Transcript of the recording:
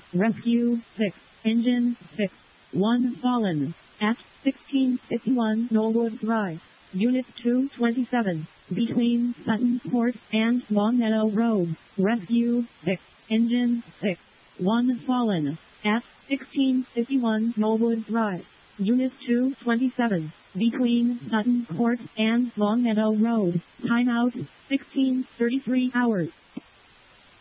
Rescue 6. Engine 6. 1 fallen. At 1651 Knollwood Drive. Unit 227. Between Sutton Court and Longmeadow Road. Rescue 6. Engine 6. 1 fallen. At 1651 Knollwood Drive. Unit 227. Between Sutton Court and Longmeadow Road. Timeout 16:33 hours.